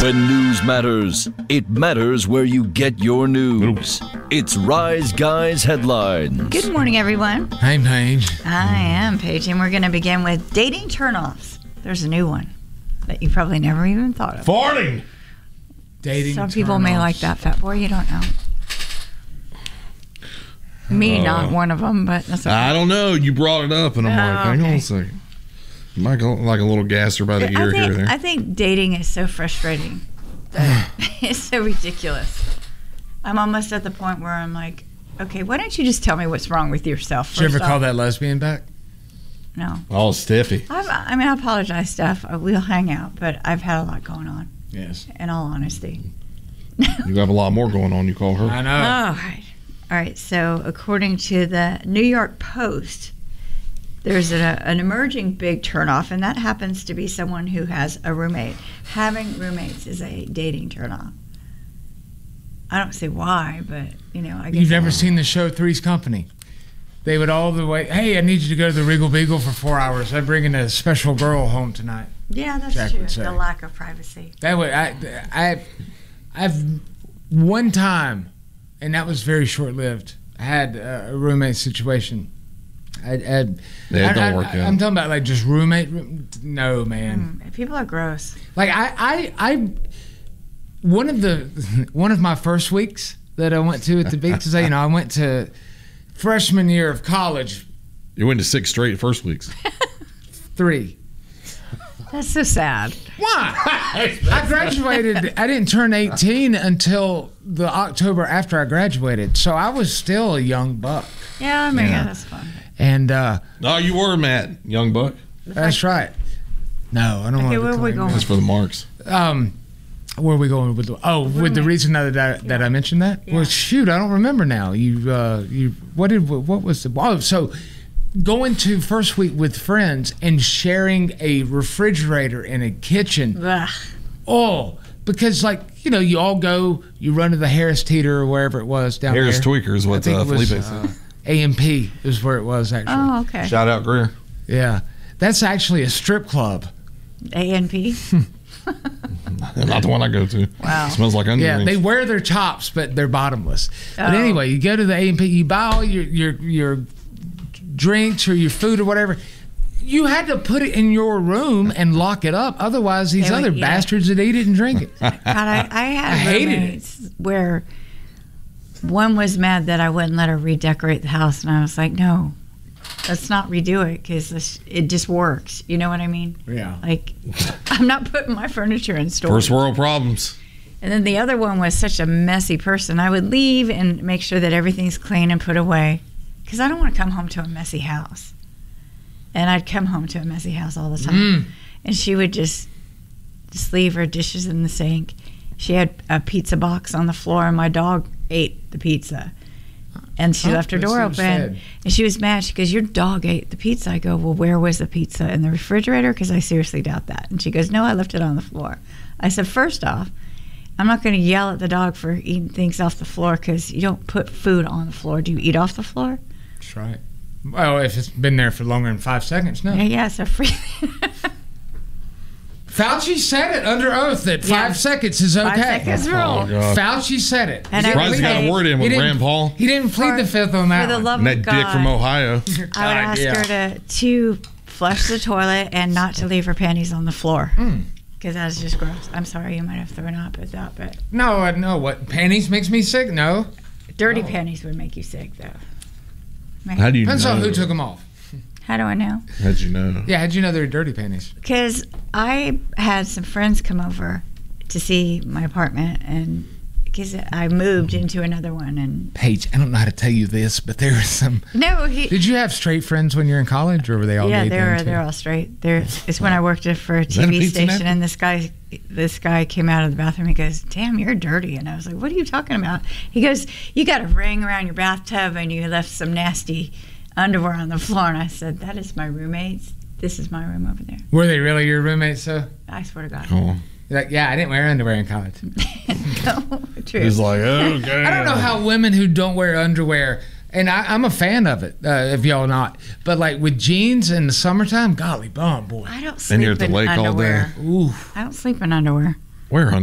When news matters, it matters where you get your news. It's Rise Guys Headlines. Good morning, everyone. Hey, Paige. I am Paige, and we're going to begin with dating turnoffs. There's a new one that you probably never even thought of. Farting. Dating Some people may like that, Fat Boy. You don't know. Me, not one of them, but that's okay. I don't know. You brought it up, and I'm like, hang on a second. You might go like a little gasser by the ear here or there. I think dating is so frustrating. It's so ridiculous. I'm almost at the point where I'm like, okay, why don't you just tell me what's wrong with yourself? Did you ever call that lesbian back? No. Oh, Stiffy. I apologize, Steph. We'll hang out, but I've had a lot going on. Yes. In all honesty. You have a lot more going on. You call her. I know. All right. So according to the New York Post, there's an emerging big turnoff, and that happens to be someone who has a roommate. Having roommates is a dating turnoff. I don't see why, but, I guess. You've never seen the show Three's Company? They would all the way, hey, I need you to go to the Regal Beagle for 4 hours. I'm bringing a special girl home tonight. Yeah, that's Jack true. would say. The lack of privacy. That way, I've one time, and that was very short-lived, I had a roommate situation. It don't work out. I'm talking about like just roommate. No, man. People are gross. Like I one of my first weeks that I went to at the beach is I went to freshman year of college. You went to 6 straight first weeks. 3. That's so sad. Why? I graduated. I didn't turn 18 until the October after I graduated, so I was still a young buck. Yeah, that's fun. And No, you were, Matt, young buck. that's right. No, I don't want to. Where are we going? That's for the marks. Where are we going with? With the reason that I mentioned that? Yeah. Well, shoot, I don't remember now. What was the? Oh, so going to first week with friends and sharing a refrigerator and a kitchen. Ugh. Oh, because you all go, you run to the Harris Teeter or wherever it was down Harris there. Tweaker is what Felipe said. A&P is where it was actually. Oh, okay. Shout out Greer. Yeah, that's actually a strip club. A&P? Not the one I go to. Wow. It smells like onion Yeah, rings. they wear their tops, but they're bottomless. But Oh. anyway, you go to the A&P, you buy all your drinks or your food or whatever. You had to put it in your room and lock it up. Otherwise, these other bastards would eat it and drink it. God, I had hated roommates where one was mad that I wouldn't let her redecorate the house, and I was like, no, let's not redo it because it just works. You know what I mean? Yeah. Like, I'm not putting my furniture in storage. First world problems. And then the other one was such a messy person. I would leave and make sure that everything's clean and put away because I don't want to come home to a messy house. And I'd come home to a messy house all the time. And she would just leave her dishes in the sink. She had a pizza box on the floor, and my dog ate the pizza. And she left her door open. And she was mad. She goes, your dog ate the pizza. I go, well, where was the pizza? In the refrigerator? Because I seriously doubt that. And she goes, no, I left it on the floor. I said, first off, I'm not going to yell at the dog for eating things off the floor because you don't put food on the floor. Do you eat off the floor? That's right. Well, if it's been there for longer than 5 seconds, no. Yeah, so free. Fauci said it under oath that 5 seconds is okay. 5 seconds rule. Oh, God. Fauci said it. And Surprised he got a word in with Rand Paul. He didn't plead the fifth on that For the one. love And of that God, dick from Ohio. I would ask her to flush the toilet and not to leave her panties on the floor. Because that's just gross. I'm sorry, you might have thrown up at that, but No, what? Panties makes me sick? No. dirty panties would make you sick, though. How do you Depends know? on who took them off. How do I know? How'd you know? Yeah, how'd you know they were dirty panties? Because I had some friends come over to see my apartment, and because I moved into another one, and Paige, I don't know how to tell you this, but there was some. no, Did you have straight friends when you were in college, or were they all yeah, gay then, too? they're all straight. It's when I worked for a that a TV pizza station, napkin? and this guy came out of the bathroom. He goes, "Damn, you're dirty." And I was like, "What are you talking about?" He goes, "You got a ring around your bathtub, and you left some nasty underwear on the floor." And I said, "That is my roommate's. This is my room over there." Were they really your roommates, though? I swear to God. Oh. You're like, yeah, I didn't wear underwear in college. No, true. He's like, okay. I don't know how women who don't wear underwear, and I'm a fan of it, if y'all not, but like with jeans in the summertime, golly bum, boy. I don't sleep you're at the in lake all day. underwear. Ooh. I don't sleep in underwear. Where